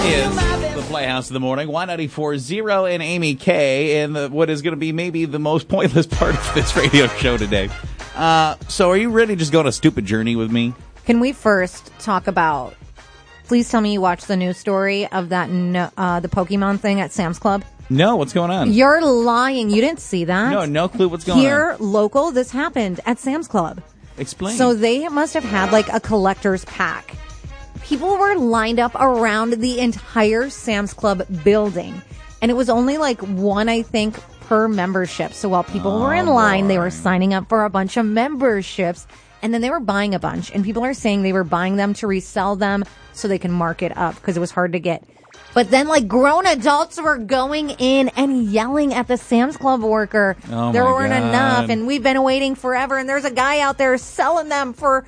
is the Playhouse of the Morning, Y94.0 and Amy K, and what is going to be maybe the most pointless part of this radio show today. So are you ready to just go on a stupid journey with me? Can we first talk about, please tell me you watched the news story of that the Pokemon thing at Sam's Club? No, what's going on? You're lying. You didn't see that? No clue what's going on. Here, local, this happened at Sam's Club. Explain. So they must have had like a collector's pack. People were lined up around the entire Sam's Club building. And it was only like one, I think, per membership. So while people were in line, they were signing up for a bunch of memberships. And then they were buying a bunch. And people are saying they were buying them to resell them so they can mark it up because it was hard to get. But then, like, grown adults were going in and yelling at the Sam's Club worker. There weren't enough, and we've been waiting forever, and there's a guy out there selling them for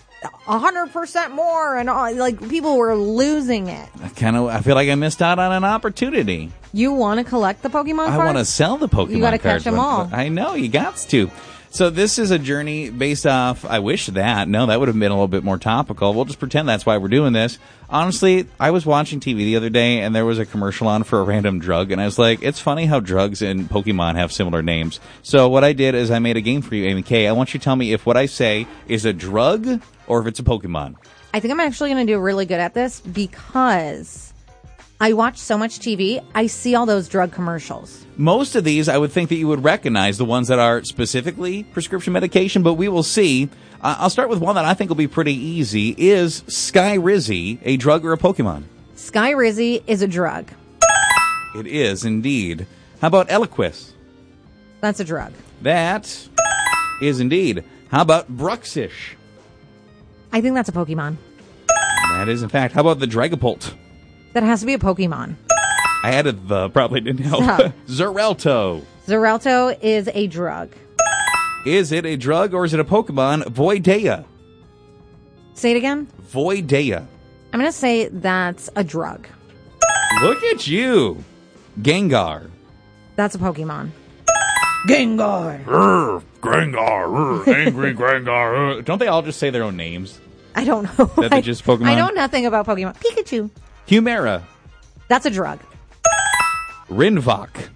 100% more, and like, people were losing it. I feel like I missed out on an opportunity. You want to collect the Pokemon cards? I want to sell the Pokemon cards. You got to catch them all. I know, you got to. So this is a journey based off, I wish that. No, that would have been a little bit more topical. We'll just pretend that's why we're doing this. Honestly, I was watching TV the other day, and there was a commercial on for a random drug, and I was like, it's funny how drugs and Pokemon have similar names. So what I did is I made a game for you, Amy K. I want you to tell me if what I say is a drug or if it's a Pokemon. I think I'm actually going to do really good at this because I watch so much TV, I see all those drug commercials. Most of these, I would think that you would recognize, the ones that are specifically prescription medication, but we will see. I'll start with one that I think will be pretty easy. Is Skyrizi a drug or a Pokemon? Skyrizi is a drug. It is, indeed. How about Eliquis? That's a drug. That is, indeed. How about Bruxish? I think that's a Pokemon. That is, in fact. How about the Dragapult? That has to be a Pokemon. I added the, probably didn't help. Xeralto. Xeralto is a drug. Is it a drug or is it a Pokemon? Voidea. Say it again? Voidea. I'm going to say that's a drug. Look at you. Gengar. That's a Pokemon. Gengar. Gengar. Angry Gengar. Don't they all just say their own names? I don't know. That they're just Pokemon? I know nothing about Pokemon. Pikachu. Humera. That's a drug. Rinvoq.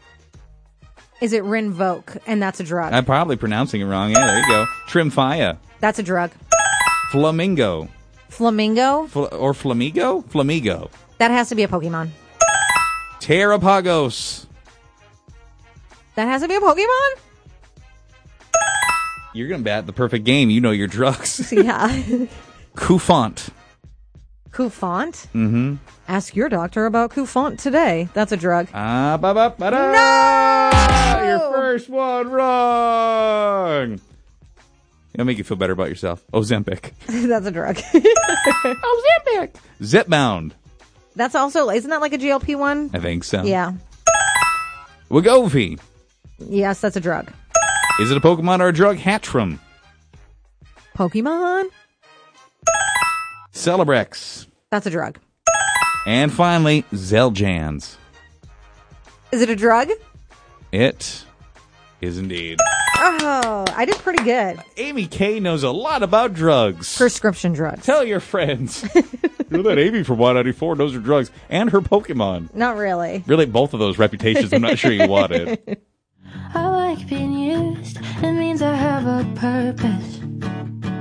Is it Rinvoq? And that's a drug. I'm probably pronouncing it wrong. Yeah, there you go. Trimfia. That's a drug. Flamingo. Flamingo? Or Flamigo? Flamigo. That has to be a Pokemon. Terrapagos. That has to be a Pokemon? You're going to bat the perfect game. You know your drugs. Yeah. Coufont. Coufont? Mm-hmm. Ask your doctor about Coufont today. That's a drug. No! Your first one wrong. It'll make you feel better about yourself. Ozempic. That's a drug. Ozempic. Zipbound. That's also, isn't that like a GLP-1? I think so. Yeah. Wegovy. Yes, that's a drug. Is it a Pokemon or a drug? Hatchram. Pokemon? Celebrex. That's a drug. And finally, Xeljanz. Is it a drug? It is indeed. Oh, I did pretty good. Amy K knows a lot about drugs. Prescription drugs. Tell your friends. You know that Amy from Y94 knows her drugs and her Pokemon. Not really. Really, both of those reputations I'm not sure you wanted. I like being used. It means I have a purpose.